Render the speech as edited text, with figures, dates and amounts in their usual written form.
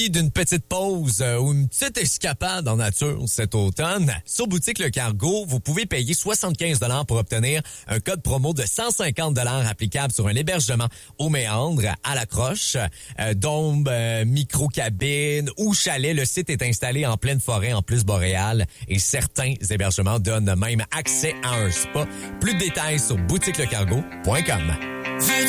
D'une petite pause ou une petite escapade en nature cet automne, sur Boutique Le Cargo, vous pouvez payer 75 $ pour obtenir un code promo de 150 $ applicable sur un hébergement au méandre, à la croche, dombe, micro-cabine ou chalet. Le site est installé en pleine forêt en plus boréale et certains hébergements donnent même accès à un spa. Plus de détails sur boutiquelecargo.com.